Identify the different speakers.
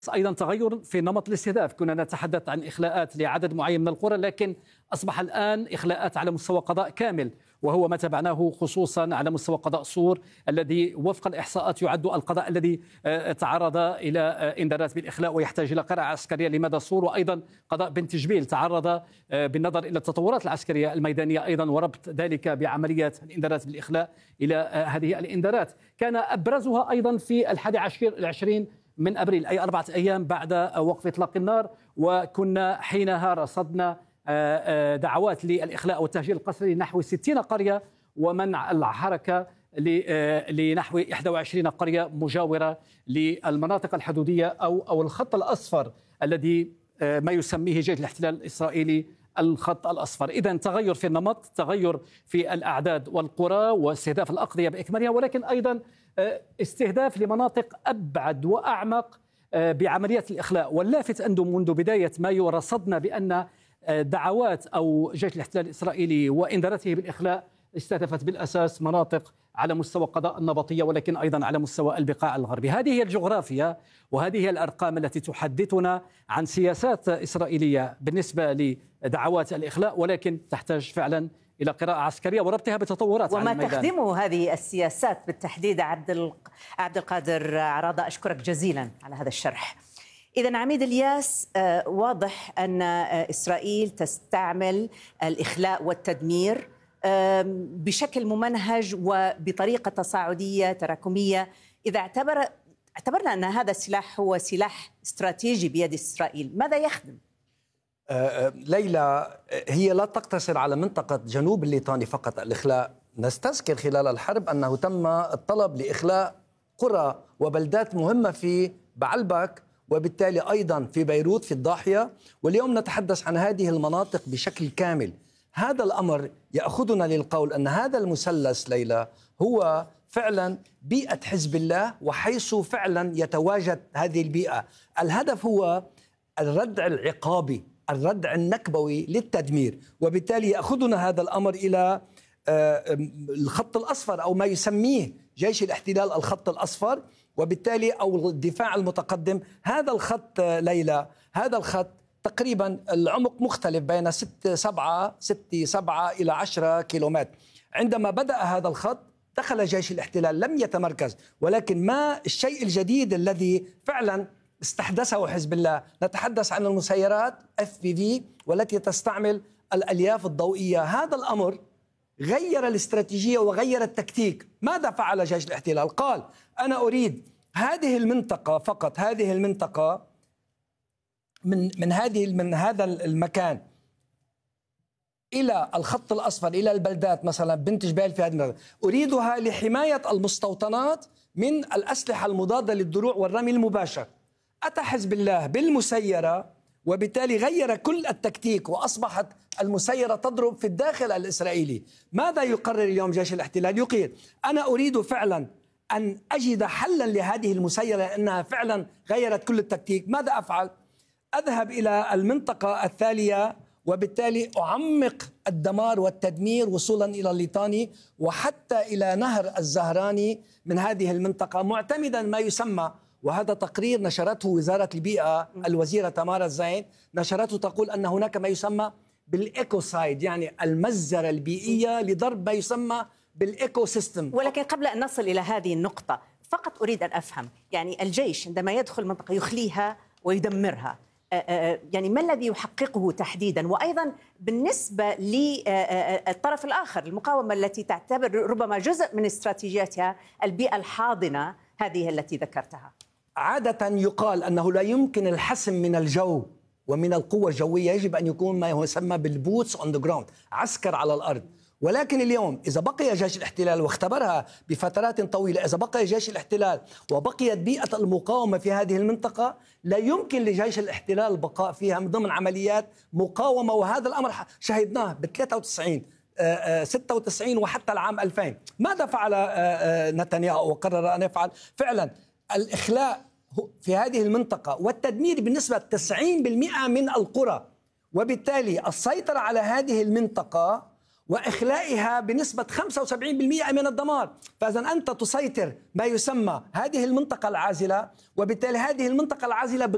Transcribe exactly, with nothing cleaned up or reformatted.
Speaker 1: أيضا تغير في نمط الاستهداف. كنا نتحدث عن إخلاءات لعدد معين من القرى، لكن أصبح الآن إخلاءات على مستوى قضاء كامل، وهو ما تابعناه خصوصا على مستوى قضاء صور الذي وفق الإحصاءات يعد القضاء الذي تعرض إلى إنذارات بالإخلاء ويحتاج إلى قراءة عسكرية لمدى صور. وأيضا قضاء بنت جبيل تعرض بالنظر إلى التطورات العسكرية الميدانية أيضا وربط ذلك بعمليات الإنذارات بالإخلاء إلى هذه الإنذارات. كان أبرزها أيضا في الحادي عشر العشرين من أبريل، أي أربعة أيام بعد وقف إطلاق النار، وكنا حينها رصدنا دعوات للإخلاء والتهجير القسري لنحو ستين قرية ومنع الحركة لنحو إحدى وعشرين قرية مجاورة للمناطق الحدودية أو أو الخط الأصفر الذي ما يسميه جيش الاحتلال الإسرائيلي الخط الأصفر. إذن تغير في النمط، تغير في الأعداد والقرى واستهداف الأقضية بإكملها، ولكن أيضا استهداف لمناطق أبعد وأعمق بعمليات الإخلاء. واللافت أنه منذ بداية مايو رصدنا بأن دعوات أو جيش الاحتلال الإسرائيلي وإنذارته بالإخلاء استهدفت بالأساس مناطق على مستوى قضاء النبطية، ولكن أيضا على مستوى البقاع الغربي. هذه هي الجغرافيا وهذه هي الأرقام التي تحدثنا عن سياسات إسرائيلية بالنسبة لدعوات الإخلاء، ولكن تحتاج فعلا إلى قراءة عسكرية وربطها بتطورات
Speaker 2: وما تخدمه هذه السياسات بالتحديد. عبد عبد القادر عراضة، أشكرك جزيلا على هذا الشرح. إذن عميد الياس، واضح أن إسرائيل تستعمل الإخلاء والتدمير بشكل ممنهج وبطريقة تصاعدية تراكمية. إذا اعتبر اعتبرنا أن هذا السلاح هو سلاح استراتيجي بيد إسرائيل، ماذا يخدم؟
Speaker 3: ليلى، هي لا تقتصر على منطقة جنوب الليطاني فقط الإخلاء. نستذكر خلال الحرب أنه تم الطلب لإخلاء قرى وبلدات مهمة في بعلبك وبالتالي أيضا في بيروت في الضاحية، واليوم نتحدث عن هذه المناطق بشكل كامل. هذا الأمر يأخذنا للقول أن هذا المثلث ليلى هو فعلا بيئة حزب الله، وحيث فعلا يتواجد هذه البيئة الهدف هو الردع العقابي، الردع النكبوي للتدمير. وبالتالي يأخذنا هذا الأمر إلى الخط الأصفر أو ما يسميه جيش الاحتلال الخط الأصفر، وبالتالي أو الدفاع المتقدم. هذا الخط ليلى، هذا الخط تقريبا العمق مختلف بين ستة سبعة ستة سبعة إلى عشرة كيلومتر. عندما بدأ هذا الخط دخل جيش الاحتلال، لم يتمركز، ولكن ما الشيء الجديد الذي فعلا استحدثه حزب الله؟ نتحدث عن المسيرات اف بي في والتي تستعمل الألياف الضوئية. هذا الأمر غير الاستراتيجية وغير التكتيك. ماذا فعل جيش الاحتلال؟ قال أنا أريد هذه المنطقة فقط، هذه المنطقة من من هذه من هذا المكان إلى الخط الأصفر إلى البلدات مثلا بنت جبيل في هذه المنطقة، أريدها لحماية المستوطنات من الأسلحة المضادة للدروع والرمي المباشر. أتى حزب الله بالمسيرة وبالتالي غير كل التكتيك، وأصبحت المسيرة تضرب في الداخل الإسرائيلي. ماذا يقرر اليوم جيش الاحتلال؟ يقول أنا أريد فعلا أن أجد حلا لهذه المسيرة لأنها فعلا غيرت كل التكتيك. ماذا أفعل؟ أذهب إلى المنطقة الثانية وبالتالي أعمق الدمار والتدمير وصولا إلى الليطاني وحتى إلى نهر الزهراني من هذه المنطقة، معتمدا ما يسمى، وهذا تقرير نشرته وزارة البيئة الوزيرة تمارا الزين، نشرته تقول أن هناك ما يسمى بالإيكوسايد، يعني المجزرة البيئية لضرب ما يسمى بالإيكو سيستم.
Speaker 2: ولكن قبل أن نصل إلى هذه النقطة فقط أريد أن أفهم، يعني الجيش عندما يدخل منطقة يخليها ويدمرها، يعني ما الذي يحققه تحديدا؟ وأيضا بالنسبة للطرف الآخر المقاومة التي تعتبر ربما جزء من استراتيجيتها البيئة الحاضنة هذه التي ذكرتها.
Speaker 3: عادة يقال أنه لا يمكن الحسم من الجو ومن القوة الجوية، يجب أن يكون ما يسمى بالبوتس أون ذا جراوند، عسكر على الأرض. ولكن اليوم إذا بقي جيش الاحتلال واختبرها بفترات طويلة، إذا بقي جيش الاحتلال وبقيت بيئة المقاومة في هذه المنطقة، لا يمكن لجيش الاحتلال البقاء فيها من ضمن عمليات مقاومة. وهذا الأمر شهدناه ب ثلاثة وتسعين ستة وتسعين وحتى العام ألفين. ماذا فعل نتنياهو وقرر أن يفعل؟ فعلا الإخلاء في هذه المنطقة والتدمير بالنسبة تسعين بالمئة من القرى، وبالتالي السيطرة على هذه المنطقة وإخلائها بنسبة خمسة وسبعين بالمئة من الدمار. فإذا أنت تسيطر ما يسمى هذه المنطقة العازلة، وبالتالي هذه المنطقة العازلة